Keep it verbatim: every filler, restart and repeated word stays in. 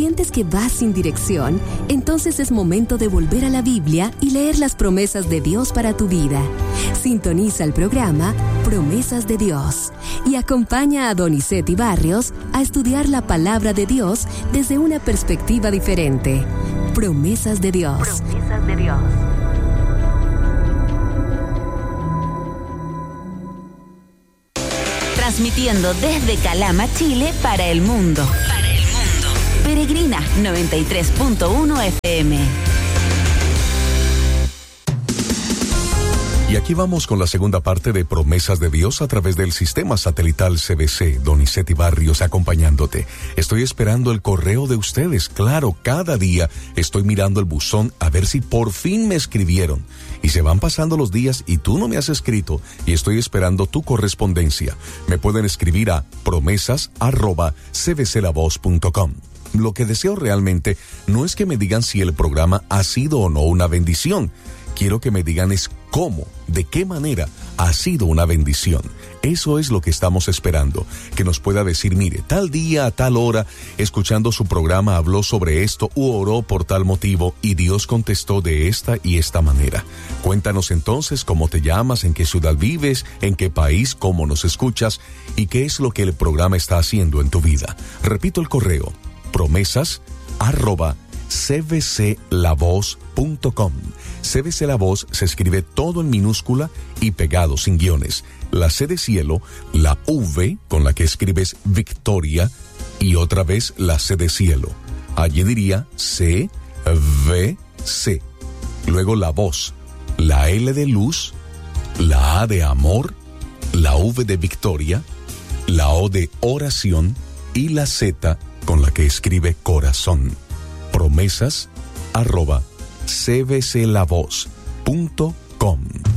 sientes que vas sin dirección, entonces es momento de volver a la Biblia y leer las promesas de Dios para tu vida. Sintoniza el programa Promesas de Dios y acompaña a Donizete Barrios a estudiar la palabra de Dios desde una perspectiva diferente. Promesas de Dios. Promesas de Dios. Transmitiendo desde Calama, Chile, para el mundo. Para el mundo. Peregrina noventa y tres punto uno F M. Y aquí vamos con la segunda parte de Promesas de Dios a través del sistema satelital C B C. Donizete Barrios acompañándote. Estoy esperando el correo de ustedes. Claro, cada día estoy mirando el buzón a ver si por fin me escribieron. Y se van pasando los días y tú no me has escrito y estoy esperando tu correspondencia. Me pueden escribir a promesas arroba c b c la voz punto com. Lo que deseo realmente no es que me digan si el programa ha sido o no una bendición. Quiero que me digan es cómo, de qué manera ha sido una bendición. Eso es lo que estamos esperando, que nos pueda decir, mire, tal día, a tal hora, escuchando su programa habló sobre esto u oró por tal motivo y Dios contestó de esta y esta manera. Cuéntanos entonces cómo te llamas, en qué ciudad vives, en qué país, cómo nos escuchas y qué es lo que el programa está haciendo en tu vida. Repito el correo, promesas arroba c b c la voz punto com. C B C La Voz se escribe todo en minúscula y pegado, sin guiones. La C de cielo, la V con la que escribes Victoria y otra vez la C de cielo. Allí diría C, V, C. Luego la voz, la L de luz, la A de amor, la V de Victoria, la O de oración y la Z con la que escribe corazón. Promesas arroba c b c la voz punto com.